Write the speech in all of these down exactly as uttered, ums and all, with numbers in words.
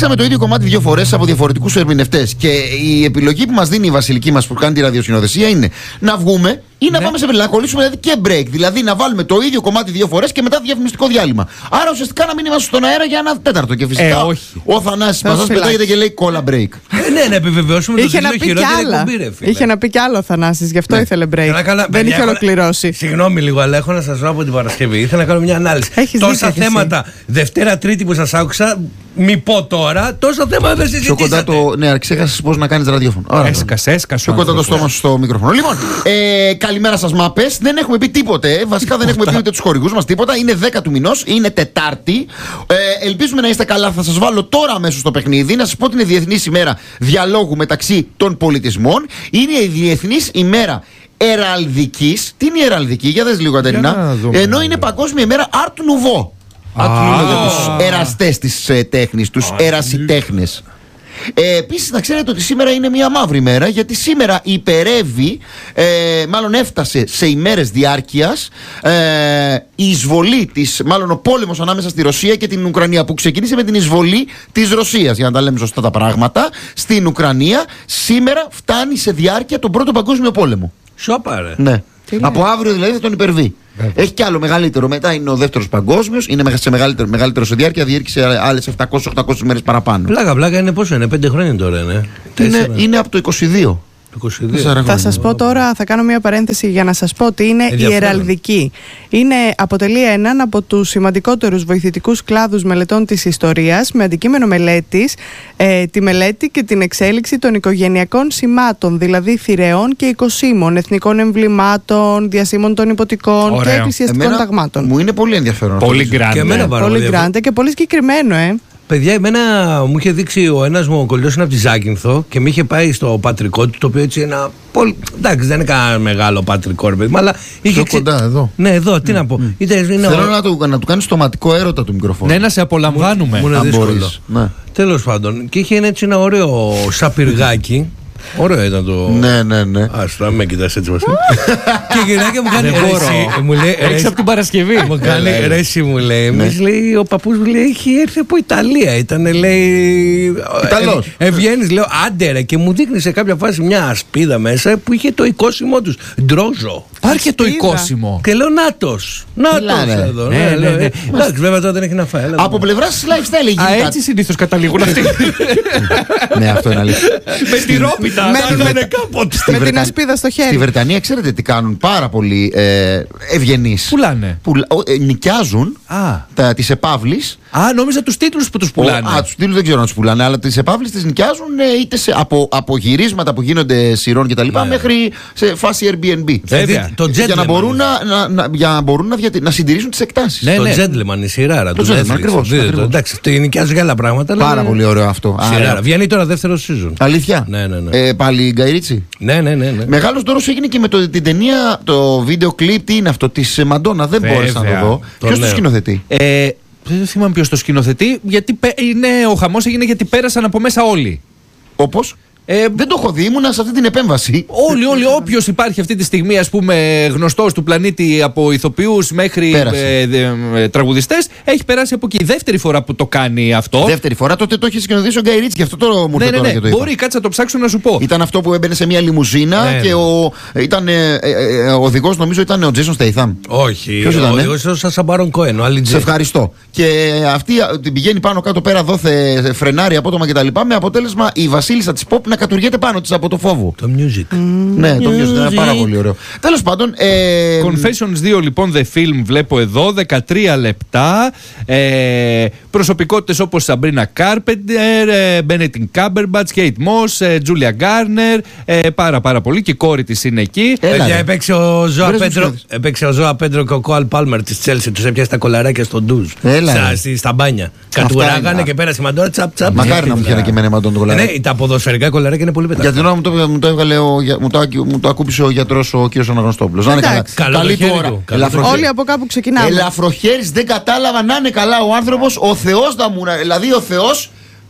Παίξαμε το ίδιο κομμάτι δύο φορές από διαφορετικούς ερμηνευτές. Και η επιλογή που μας δίνει η Βασιλική μας που κάνει τη ραδιοσυνοδεσία είναι να βγούμε ή να ναι. πάμε σε να κολλήσουμε δηλαδή και break. Δηλαδή να βάλουμε το ίδιο κομμάτι δύο φορές και μετά διαφημιστικό διάλειμμα. Άρα ουσιαστικά να μην είμαστε στον αέρα για ένα τέταρτο. Και φυσικά ε, όχι. ο Θανάσης Παζάς πετάγεται και λέει κόλλα break. Ε, ναι, να επιβεβαιώσουμε το χειρότερο εκπομπή, ρε φίλε. Είχε να πει κι άλλο ο Θανάσης, γι' αυτό ναι. ήθελε break. Καλά, δεν είχε ολοκληρώσει. Συγγνώμη λίγο, αλλά έχω να σας πω από την Παρασκευή. Ήθελα να κάνω μια ανάλυση. Έχεις τόσα θέματα Δευτέρα Τρίτη που σας άκουσα, μη πω τώρα, τόσα θέματα δεν συζητήσατε. Πιο κοντά το. Ναι, ξέχασες πώς να κάνεις ραδιόφωνο. Έσκασε, έσκασε. Πιο κοντά το στόμα σου στο μικρόφωνο. Λοιπόν, ε, καλημέρα σας, μάπες. Δεν έχουμε πει τίποτε. Βασικά δεν έχουμε πει ούτε τους χορηγούς μας τίποτα. Είναι δέκα του μηνός, είναι Τετάρτη. Ε, ελπίζουμε να είστε καλά. Θα σας βάλω τώρα αμέσως στο παιχνίδι. Να σας πω ότι είναι Διεθνής ημέρα διαλόγου μεταξύ των πολιτισμών. Είναι η Διεθνής ημέρα εραλδικής. Τι είναι η εραλδική, για δες λίγο, Κατερίνα. Ενώ είναι Παγκόσμια ημέρα Art Nouveau. Ah. Για τους εραστές της ε, τέχνης, τους ah. ερασιτέχνες. Ε, επίσης να ξέρετε ότι σήμερα είναι μια μαύρη μέρα, γιατί σήμερα υπερεύει, ε, μάλλον έφτασε σε ημέρες διάρκειας ε, η εισβολή της, μάλλον ο πόλεμος ανάμεσα στη Ρωσία και την Ουκρανία, που ξεκίνησε με την εισβολή της Ρωσίας, για να τα λέμε σωστά τα πράγματα, στην Ουκρανία. Σήμερα φτάνει σε διάρκεια τον Πρώτο Παγκόσμιο Πόλεμο. Σόπα ρε. Ναι. Από αύριο δηλαδή θα τον υπερβεί. Βέβαια. Έχει κι άλλο μεγαλύτερο. Μετά είναι ο δεύτερος παγκόσμιος. Είναι σε μεγαλύτερο, μεγαλύτερο σε διάρκεια. Διήρκησε άλλες επτακόσιες οχτακόσιες μέρες παραπάνω. Πλάκα, πλάκα είναι πόσο είναι, πέντε χρόνια τώρα είναι. Είναι, είναι από το είκοσι δύο. είκοσι δύο. Θα σας πω τώρα, θα κάνω μια παρένθεση για να σας πω ότι είναι η εραλδική. Είναι, αποτελεί έναν από τους σημαντικότερους βοηθητικούς κλάδους μελετών της ιστορίας, με αντικείμενο μελέτης ε, τη μελέτη και την εξέλιξη των οικογενειακών σημάτων, δηλαδή θηρεών και οικοσύμων, εθνικών εμβλημάτων, διασύμων των υποτικών. Ωραίο. Και εκκλησιαστικών ταγμάτων. Μου είναι πολύ ενδιαφέρον. Πολύ γκράντε. Πολύ γκράντε και πολύ συγκεκριμένο, ε. Παιδιά, εμένα μου είχε δείξει ο ένας μου κολλιός είναι από τη Ζάκυνθο και με είχε πάει στο πατρικό του, το οποίο έτσι είναι ένα πολύ. Εντάξει, δεν είναι κανένα μεγάλο πατρικό, ρε παιδί, αλλά είχε. Πιο κοντά, εδώ. Ναι, εδώ, τι mm, να πω. Mm. Είτε, είναι Θέλω ο... να του, να του κάνεις στοματικό έρωτα του μικροφόνου. Ναι, να σε απολαμβάνουμε. Μου, μου είναι δύσκολο. Ναι. Τέλος πάντων, και είχε έτσι ένα ωραίο σαπυργάκι. Ωραίο ήταν το. Ναι, ναι, ναι. Άστα, με κοιτάς έτσι μας. Και η γυναίκα μου κάνει ρέση. Μου λέει έρχεσαι από την Παρασκευή. Μου κάνει ρέση, μου λέει. Εμείς λέει, ο παππούς μου λέει, έχει έρθει από Ιταλία. Ήταν, λέει. Ιταλός. Ευγαίνεις, λέω, άντε ρε. Και μου δείχνει σε κάποια φάση μια ασπίδα μέσα που είχε το οικόσιμό τους. Ντρόζο. Υπάρχει και το οικόσιμο. Και λέω νάτος. Νάτος εδώ. Εντάξει, βέβαια τώρα δεν έχει να φάει. Από πλευράς lifestyle. Α, έτσι συνήθως καταλήγουν αυτοί. Ναι, αυτό είναι αλήθεια. Με τη ρόπιτα. Με την ασπίδα στο χέρι. Στη Βρετανία ξέρετε τι κάνουν πάρα πολύ ευγενείς. Πουλάνε. Νοικιάζουν τις επαύλεις. Α, νόμιζα τους τίτλους που τους πουλάνε. Α, τους τίτλους δεν ξέρω να τους πουλάνε, αλλά τις επαύλεις τις νοικιάζουν είτε σε, από, από γυρίσματα που γίνονται σειρών κτλ. Ναι. Μέχρι σε φάση Airbnb. Βέβαια. Το για να μπορούν, να, να, να, για να, μπορούν να, διατη... να συντηρήσουν τις εκτάσεις. Ναι, το ναι. Gentleman, η σειράρα του Netflix. Ακριβώς. Εντάξει, το νοικιάζουν για άλλα πράγματα. Πάρα αλλά... πολύ ωραίο αυτό. Σειράρα. Βγαίνει τώρα δεύτερο season. Αλήθεια. Ναι, ναι, ναι. Ε, πάλι Γκαϊρίτσι. Ναι, ναι, ναι, ναι. Μεγάλος δώρος έγινε και με το, την ταινία, το βίντεο κλιπ, τι είναι αυτό, της Μαντόνα. Δεν μπόρεσα να το δω. Ποιος το σκηνοθετεί? Ε, δεν θυμάμαι ποιος το σκηνοθετεί, γιατί είναι, ο χαμός έγινε γιατί πέρασαν από μέσα όλοι. Όπως? Ε, δεν το έχω δει, ήμουνα σε αυτή την επέμβαση. Όλοι, όλοι, όποιος υπάρχει αυτή τη στιγμή, ας πούμε, γνωστός του πλανήτη από ηθοποιούς μέχρι ε, ε, τραγουδιστές, έχει περάσει από εκεί. Η δεύτερη φορά που το κάνει αυτό. Δεύτερη φορά, τότε το έχει σκηνοθετήσει ο Γκάι Ρίτσι, γι' αυτό το μου ήρθε ναι, ναι, τώρα ναι, και το μπορεί, κάτσε να το ψάξω να σου πω. Ήταν αυτό που έμπαινε σε μια λιμουζίνα ναι, και ο, ήταν, ε, ε, ε, ο οδηγός νομίζω ήταν ο Τζέισον Στέιθαμ. Όχι, ποιος ήταν? Ο οδηγός ήταν ο Σάσα Μπάρον Κόεν, ο Άλλη. Σε ευχαριστώ. Και αυτή την πηγαίνει πάνω κάτω πέρα, δόθε φρενάρει απότομα κτλ. Με αποτέλεσμα η βασίλισσα της pop να κατουργέται πάνω της από το φόβο. Το music. Mm. Ναι, το music είναι πάρα πολύ ωραίο. Τέλος πάντων. Ε... Confessions δύο λοιπόν, The Film, βλέπω εδώ, δεκατρία λεπτά. Ε, προσωπικότητες όπως Sabrina Carpenter, Benedict Cumberbatch, Kate Moss, Julia Garner. Ε, πάρα πάρα πολύ. Και η κόρη της είναι εκεί. Έλα, έπαιξε ο Ζωά Πέντρο. Έπαιξε ο Ζωά Πέντρο και ο Κόαλ Πάλμερ της Chelsea. Τους έπιασε τα κολαράκια στο ντουζ. Στα, στα μπάνια. Κατουράγανε και πέρασε η Μαντόνα, τσαπ τσαπ. Μακάρι να μου πιάνε και εμένα Μαντόνα το κολαράκι. Ναι, τα ποδοσφαιρικά κολαράκια είναι πολύ πεταγμένα. Για την ώρα μου το, μου το έβγαλε ο, μου, το, μου το ακούπησε ο γιατρός ο κ. Αναγνωστόπουλος. Να είναι καλά. Καλή τώρα. Όλοι από κάπου ξεκινάμε. Ελαφροχέρης, δεν κατάλαβα να είναι καλά ο άνθρωπος. Ο Θεός να μου. Δηλαδή ο Θεός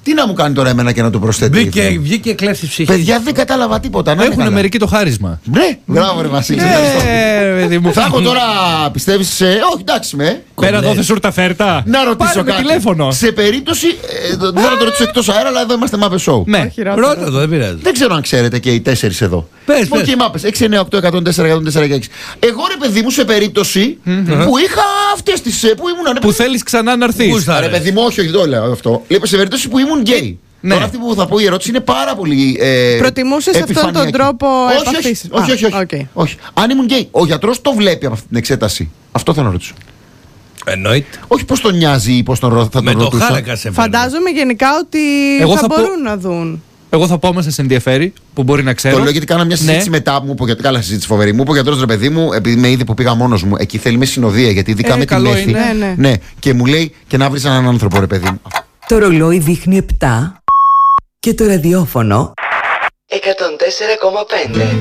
Τι να μου κάνει τώρα εμένα και να το προσθέτει. Μπήκε, βγήκε κλέφτη ψυχή. Παιδιά, δεν κατάλαβα τίποτα. Να έχουν μερικοί το χάρισμα. Ναι, μπράβο, ρε Βασίλη. Θα έχω τώρα, πιστεύει. Όχι, εντάξει με. Πέρα δόθε σούρτα φέρτα. Να ρωτήσω κάτι. Τηλέφωνο. Σε περίπτωση. Δεν θα το ρωτήσω εκτός αέρα, αλλά εδώ είμαστε Μάπε Show. Ναι, ρώτα το, δεν πειράζει. Δεν ξέρω αν ξέρετε και οι τέσσερις εδώ. Πες, πες. Και οι Μάπες έξι εννιά οκτώ εκατόν τέσσερα εκατόν τέσσερα και έξι. Εγώ ρε παιδί μου σε περίπτωση που είχα αυτές τις. Που ήμουν. Που θέλεις ξανά να έρθεις. Ρε παιδί μου, όχι, όχι, το λέω αυτό. Λέω σε περίπτωση που ήμουν γκέι. Ναι. Τώρα αυτή που θα πω η ερώτηση είναι πάρα πολύ. Ε, Προτιμούσες αυτόν τον τρόπο επαφής? Όχι, όχι, όχι, όχι, okay. όχι. Αν ήμουν γκέι, ο γιατρός το βλέπει από αυτή την εξέταση. Αυτό θέλω να ρωτήσω. Εννοείται. Όχι πώς τον νοιάζει ή πώς τον θα τον με ρωτούσα. Το χάρακα σε φαντάζομαι γενικά ότι εγώ θα, θα μπορούν πω... να δουν. Εγώ θα πω όμως σε ενδιαφέρει που μπορεί να ξέρω. Το λέω γιατί κάνα μια συζήτηση ναι. μετά μου. Που για καλά συζήτηση φοβερή. Μου είπε ο γιατρός ρε παιδί μου, επειδή με είδε που πήγα μόνος μου, εκεί θέλει με συνοδεία γιατί ειδικά ε, με τη μέθη. Ναι, ναι. ναι. Και μου λέει και να βρεις έναν άνθρωπο ρε παιδί μου. Το ρολόι δείχνει επτά και το ραδιόφωνο εκατόν τέσσερα κόμμα πέντε.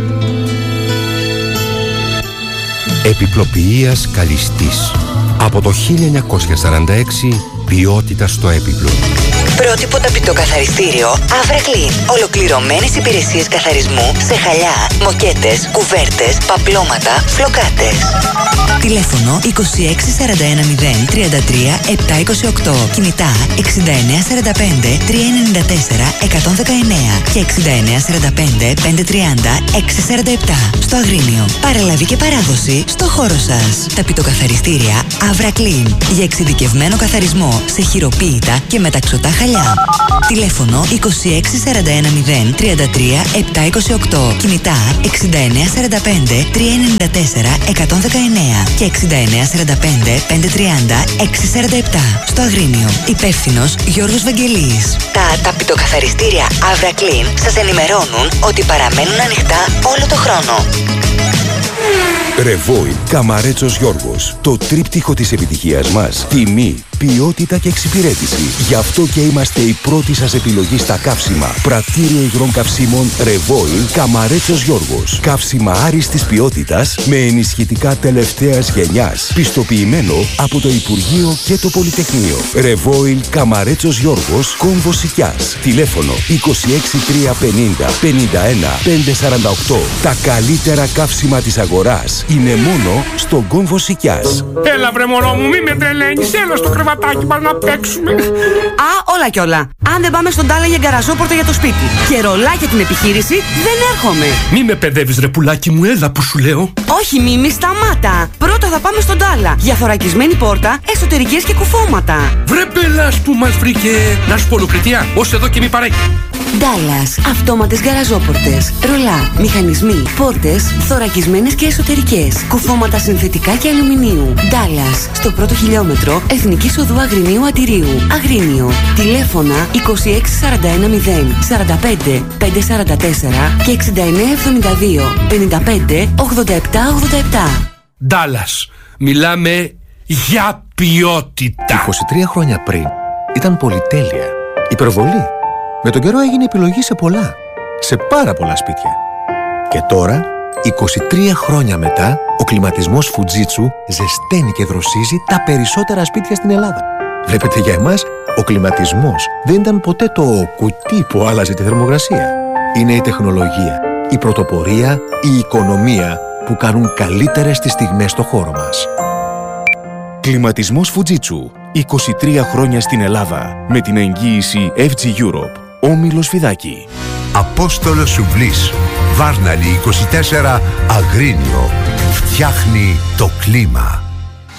Επιπλοποιείας Καλιστής. Από το χίλια εννιακόσια σαράντα έξι, ποιότητα στο έπιπλο. Πρότυπο ταπητοκαθαριστήριο Avra Clean. Ολοκληρωμένες υπηρεσίες καθαρισμού σε χαλιά, μοκέτες, κουβέρτες, παπλώματα, φλοκάτες. Τηλέφωνο είκοσι έξι σαράντα ένα μηδέν τριάντα τρία επτακόσια είκοσι οκτώ. Κινητά εξήντα εννέα σαράντα πέντε τριακόσια ενενήντα τέσσερα εκατόν δεκαεννέα και εξήντα εννέα σαράντα πέντε πεντακόσια τριάντα εξακόσια σαράντα επτά. Στο Αγρίνιο. Παραλαβή και παράδοση στο χώρο σας. Ταπητοκαθαριστήρια Avra Clean. Για εξειδικευμένο καθαρισμό σε χειροποίητα και μεταξωτά χαλιά. Τηλέφωνο είκοσι έξι σαράντα ένα μηδέν τριάντα τρία επτακόσια είκοσι οκτώ. Κινητά εξήντα εννέα σαράντα πέντε τριακόσια ενενήντα τέσσερα εκατόν δεκαεννέα και εξήντα εννέα σαράντα πέντε πεντακόσια τριάντα εξακόσια σαράντα επτά. Στο Αγρίνιο. Υπεύθυνος Γιώργος Βαγγελής. Τα ταπητοκαθαριστήρια Avra Clean σας ενημερώνουν ότι παραμένουν ανοιχτά όλο το χρόνο. Ρεβόιλ Καμαρέτσος Γιώργος. Το τρίπτυχο της επιτυχίας μας. Τιμή, ποιότητα και εξυπηρέτηση. Γι' αυτό και είμαστε η πρώτη σας επιλογή στα καύσιμα. Πρατήριο υγρών καυσίμων Ρεβόιλ Καμαρέτσος Γιώργος. Καύσιμα άριστης ποιότητας με ενισχυτικά τελευταίας γενιάς. Πιστοποιημένο από το Υπουργείο και το Πολυτεχνείο. Ρεβόιλ Καμαρέτσος Γιώργος, Κόμβο Σικιάς. Τηλέφωνο είκοσι έξι τριακόσια πενήντα πενήντα ένα πεντακόσια σαράντα οκτώ. Τα καλύτερα καύσιμα της αγοράς είναι μόνο στον Κόμβο Σικιάς. Έλα βρε μωρό μου, μη με τρελαίνεις, έλα στο κρεβατάκι μας να παίξουμε. Α, όλα κι όλα. Αν δεν πάμε στον Τάλα για γκαραζόπορτα για το σπίτι και ρολά για την επιχείρηση, δεν έρχομαι. Μη με παιδεύεις ρε πουλάκι μου, έλα που σου λέω. Όχι Μίμη, σταμάτα. Πρώτα θα πάμε στον Τάλα για θωρακισμένη πόρτα, εσωτερικές και κουφώματα. Βρε πελάς που μας βρήκε. Να σου πω Λουκριτία, ως εδώ και μη παρέχει. Ντάλλας, αυτόματες γκαραζόπορτες, ρολά, μηχανισμοί, πόρτες, θωρακισμένες και εσωτερικές, κουφώματα συνθετικά και αλουμινίου. Ντάλλας, στο πρώτο χιλιόμετρο Εθνικής Οδού Αγρινίου Αντιρίου. Αγρίνιο. Τηλέφωνα είκοσι έξι σαράντα ένα μηδέν σαράντα πέντε πεντακόσια σαράντα τέσσερα και εξήντα εννέα εβδομήντα δύο πενήντα πέντε ογδόντα επτά ογδόντα επτά. Ντάλλας, μιλάμε για ποιότητα. είκοσι τρία χρόνια πριν ήταν πολυτέλεια, υπερβολή. Με τον καιρό έγινε επιλογή σε πολλά, σε πάρα πολλά σπίτια. Και τώρα, είκοσι τρία χρόνια μετά, ο κλιματισμός Fujitsu ζεσταίνει και δροσίζει τα περισσότερα σπίτια στην Ελλάδα. Βλέπετε, για εμάς, ο κλιματισμός δεν ήταν ποτέ το κουτί που άλλαζε τη θερμοκρασία. Είναι η τεχνολογία, η πρωτοπορία, η οικονομία που κάνουν καλύτερες τις στιγμές στο χώρο μας. Κλιματισμός Fujitsu. είκοσι τρία χρόνια στην Ελλάδα. Με την εγγύηση εφ τζι Europe. Όμιλος Φιδάκη. Απόστολος Σουβλής. Βάρναλη είκοσι τέσσερα Αγρίνιο. Φτιάχνει το κλίμα.